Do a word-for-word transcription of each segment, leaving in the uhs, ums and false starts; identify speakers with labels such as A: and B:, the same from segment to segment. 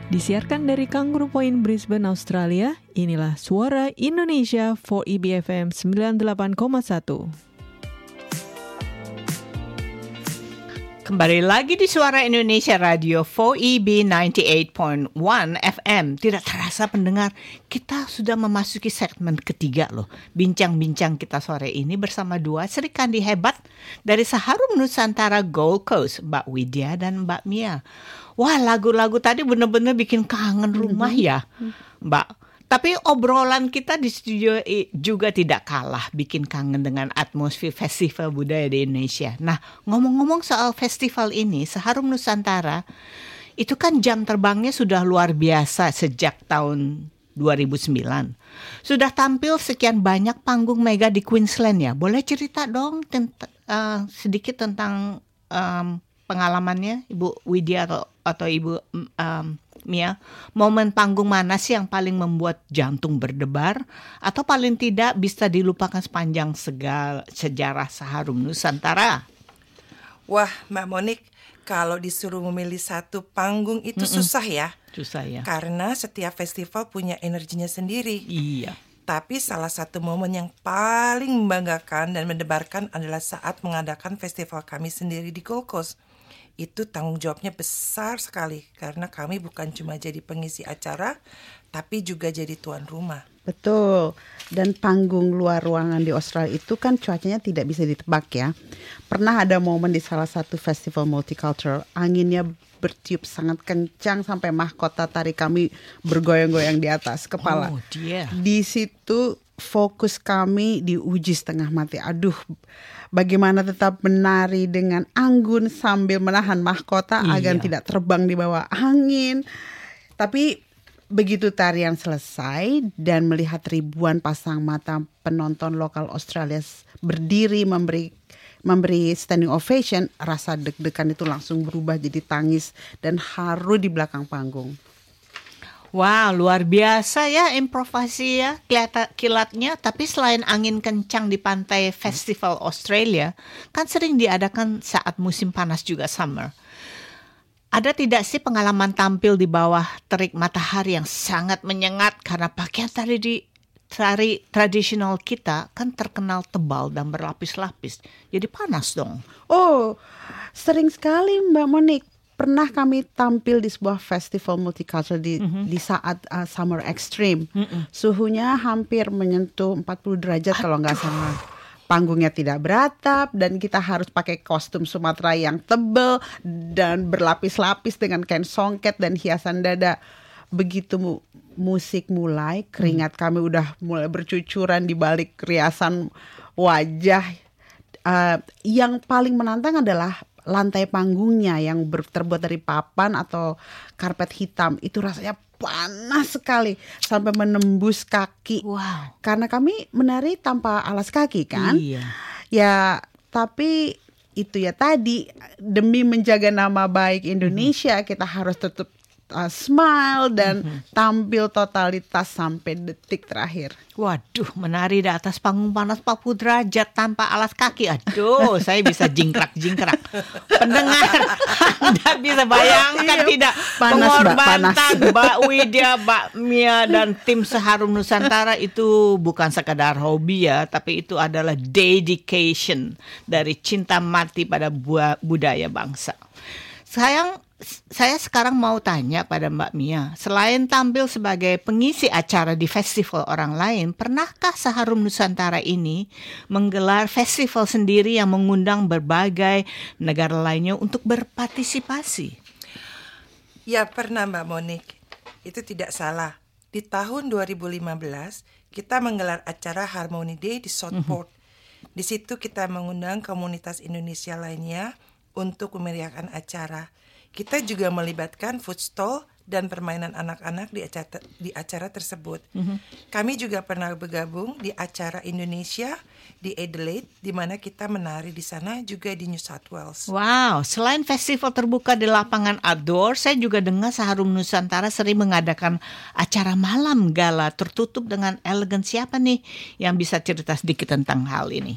A: Disiarkan dari Kangaroo Point, Brisbane, Australia, inilah Suara Indonesia empat E B F M sembilan puluh delapan koma satu.
B: Kembali lagi di Suara Indonesia Radio empat E B sembilan puluh delapan koma satu F M. Tidak terasa pendengar, kita sudah memasuki segmen ketiga loh. Bincang-bincang kita sore ini bersama dua Sri Kandi hebat dari Saharum Nusantara Gold Coast, Mbak Widya dan Mbak Mia. Wah, lagu-lagu tadi benar-benar bikin kangen rumah ya, Mbak. Tapi obrolan kita di studio juga tidak kalah bikin kangen dengan atmosfer festival budaya di Indonesia. Nah, ngomong-ngomong soal festival ini, Saharum Nusantara, itu kan jam terbangnya sudah luar biasa sejak tahun dua ribu sembilan. Sudah tampil sekian banyak panggung mega di Queensland ya. Boleh cerita dong tent- uh, sedikit tentang um, pengalamannya, Ibu Widya atau, atau Ibu um, Mia, momen panggung mana sih yang paling membuat jantung berdebar atau paling tidak bisa dilupakan sepanjang segala sejarah Saharum Nusantara?
C: Wah, Mbak Monik, kalau disuruh memilih satu panggung itu Mm-mm. susah ya.
B: Susah ya.
C: Karena setiap festival punya energinya sendiri.
B: Iya.
C: Tapi salah satu momen yang paling membanggakan dan mendebarkan adalah saat mengadakan festival kami sendiri di Gold Coast. Itu tanggung jawabnya besar sekali karena kami bukan cuma jadi pengisi acara, tapi juga jadi tuan rumah.
D: Betul. Dan panggung luar ruangan di Australia itu kan cuacanya tidak bisa ditebak ya. Pernah ada momen di salah satu festival multicultural, anginnya bertiup sangat kencang sampai mahkota tari kami bergoyang-goyang di atas kepala.
B: Oh, dear.
D: Di situ fokus kami diuji setengah mati. Aduh, bagaimana tetap menari dengan anggun sambil menahan mahkota iya. agar tidak terbang di bawah angin. Tapi begitu tarian selesai dan melihat ribuan pasang mata penonton lokal Australia berdiri memberi memberi standing ovation, rasa deg-degan itu langsung berubah jadi tangis dan haru di belakang panggung.
B: Wow, luar biasa ya improvisasi ya kelihatan kilatnya. Tapi selain angin kencang di pantai Festival Australia, kan sering diadakan saat musim panas juga summer. Ada tidak sih pengalaman tampil di bawah terik matahari yang sangat menyengat karena pakaian tari di tari tradisional kita kan terkenal tebal dan berlapis-lapis. Jadi panas dong.
D: Oh, sering sekali Mbak Monik. Pernah kami tampil di sebuah festival multicultural di, mm-hmm. di saat uh, summer extreme. Mm-hmm. Suhunya hampir menyentuh empat puluh derajat Aduh. Kalau nggak salah. Panggungnya tidak beratap dan kita harus pakai kostum Sumatera yang tebal dan berlapis-lapis dengan kain songket dan hiasan dada. Begitu mu- musik mulai, keringat mm. kami udah mulai bercucuran di balik riasan wajah. Uh, yang paling menantang adalah lantai panggungnya yang ber, terbuat dari papan atau karpet hitam. Itu rasanya panas sekali sampai menembus kaki.
B: Wow.
D: Karena kami menari tanpa alas kaki kan.
B: Iya.
D: Ya, tapi itu ya tadi demi menjaga nama baik Indonesia mm-hmm. kita harus tetap uh, smile dan mm-hmm. tampil totalitas sampai detik terakhir.
B: Waduh, menari di atas panggung panas empat puluh derajat tanpa alas kaki. Aduh, saya bisa jingkrak-jingkrak. Pendengar, Anda bisa bayangkan iya, tidak panas, pengorbanan Mbak, Mbak Widya, Mbak Mia, dan tim Saharum Nusantara itu bukan sekadar hobi ya, tapi itu adalah dedication dari cinta mati pada budaya bangsa. Sayang, saya sekarang mau tanya pada Mbak Mia, selain tampil sebagai pengisi acara di festival orang lain, pernahkah Saharum Nusantara ini menggelar festival sendiri yang mengundang berbagai negara lainnya untuk berpartisipasi?
C: Ya pernah Mbak Monik, itu tidak salah. Di tahun dua ribu lima belas kita menggelar acara Harmony Day di Southport. Mm-hmm. Di situ kita mengundang komunitas Indonesia lainnya untuk memeriahkan acara. Kita juga melibatkan food stall dan permainan anak-anak di acara, di acara tersebut. Mm-hmm. Kami juga pernah bergabung di acara Indonesia di Adelaide, di mana kita menari di sana juga di New South Wales.
B: Wow, selain festival terbuka di lapangan outdoor, saya juga dengar Saharum Nusantara sering mengadakan acara malam gala tertutup dengan elegan. Siapa nih yang bisa cerita sedikit tentang hal ini?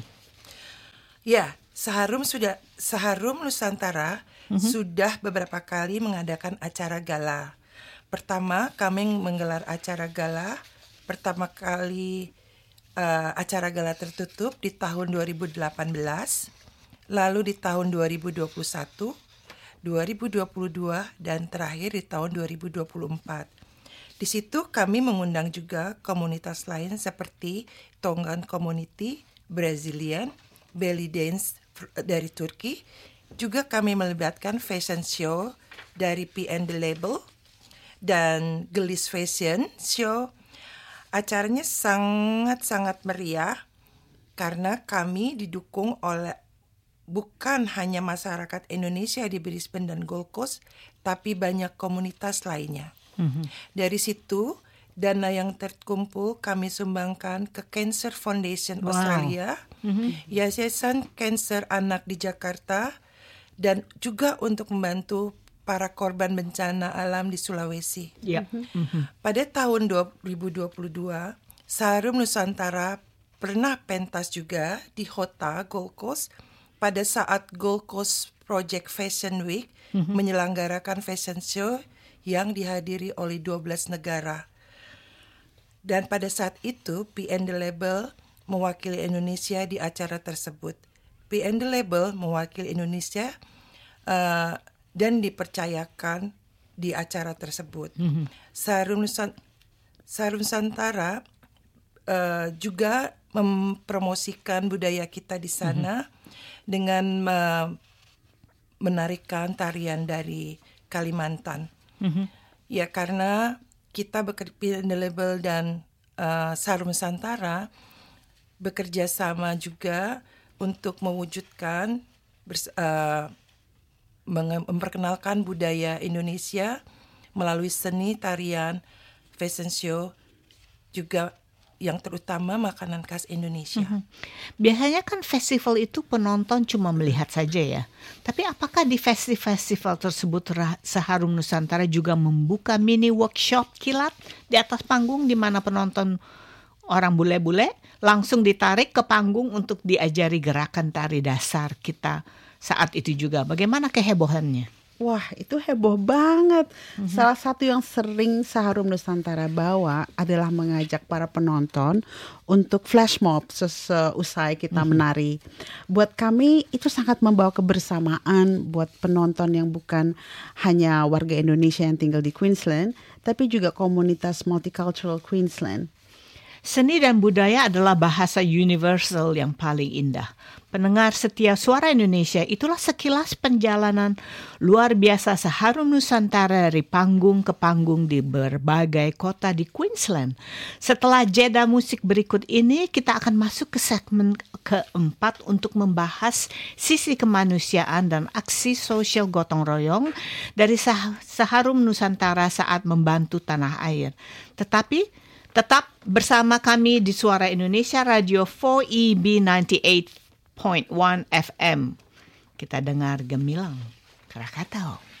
C: Ya, Saharum sudah Saharum Nusantara mm-hmm. sudah beberapa kali mengadakan acara gala. Pertama, kami menggelar acara gala. Pertama kali uh, acara gala tertutup di tahun dua ribu delapan belas, lalu di tahun dua ribu dua puluh satu, dua ribu dua puluh dua, dan terakhir di tahun dua ribu dua puluh empat. Di situ kami mengundang juga komunitas lain seperti Tongan Community, Brazilian, Belly Dance dari Turki. Juga kami melibatkan fashion show dari P and the Label dan Gelis Fashion Show. Acaranya sangat-sangat meriah karena kami didukung oleh bukan hanya masyarakat Indonesia di Brisbane dan Gold Coast, tapi banyak komunitas lainnya. Mm-hmm. Dari situ, dana yang terkumpul kami sumbangkan ke Cancer Foundation wow. Australia, mm-hmm. Yayasan Kanker Anak di Jakarta, dan juga untuk membantu para korban bencana alam di Sulawesi.
B: Yeah. Mm-hmm.
C: Pada tahun dua ribu dua puluh dua, Seharum Nusantara pernah pentas juga di Hota, Gold Coast, pada saat Gold Coast Project Fashion Week mm-hmm. menyelenggarakan fashion show yang dihadiri oleh dua belas negara. Dan pada saat itu, P and the Label mewakili Indonesia di acara tersebut. P and the Label mewakili Indonesia uh, dan dipercayakan di acara tersebut. Mm-hmm. Seharum Nusant- Seharum Nusantara uh, juga mempromosikan budaya kita di sana mm-hmm. dengan uh, menarikan tarian dari Kalimantan. Mm-hmm. Ya, karena kita bekerja P and the Label dan uh, Seharum Nusantara bekerja sama juga untuk mewujudkan bers- uh, menge- memperkenalkan budaya Indonesia melalui seni, tarian, fashion show, juga yang terutama makanan khas Indonesia.
B: Mm-hmm. Biasanya kan festival itu penonton cuma melihat saja ya. Tapi apakah di festival-festival tersebut Seharum Nusantara juga membuka mini workshop kilat di atas panggung di mana penonton orang bule-bule langsung ditarik ke panggung untuk diajari gerakan tari dasar kita saat itu juga. Bagaimana kehebohannya?
D: Wah, itu heboh banget. Mm-hmm. Salah satu yang sering Seharum Nusantara bawa adalah mengajak para penonton untuk flash mob seusai kita mm-hmm. menari. Buat kami itu sangat membawa kebersamaan buat penonton yang bukan hanya warga Indonesia yang tinggal di Queensland, tapi juga komunitas multicultural Queensland.
B: Seni dan budaya adalah bahasa universal yang paling indah. Pendengar setia Suara Indonesia, itulah sekilas perjalanan luar biasa Seharum Nusantara dari panggung ke panggung di berbagai kota di Queensland. Setelah jeda musik berikut ini, kita akan masuk ke segmen keempat untuk membahas sisi kemanusiaan dan aksi sosial gotong royong dari Seharum Nusantara saat membantu tanah air. Tetapi tetap bersama kami di Suara Indonesia Radio empat E B sembilan puluh delapan koma satu F M. Kita dengar gemilang Krakatau.